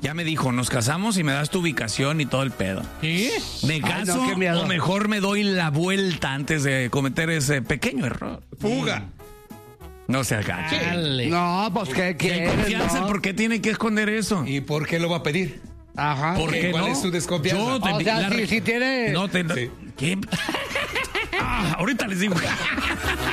Ya me dijo, nos casamos y me das tu ubicación y todo el pedo. ¿Sí? ¿Me caso no, qué miedo. o mejor me doy la vuelta antes de cometer ese pequeño error? Fuga. No se agache. Dale. No, pues ¿qué Si hay quieres? confianza, No. ¿por qué tiene que esconder eso? ¿Y por qué lo va a pedir? Ajá. ¿Por qué ¿Cuál no? es su desconfianza? Yo te O sea, la- si tiene... No te... Sí. ¿Qué? Ahorita les digo.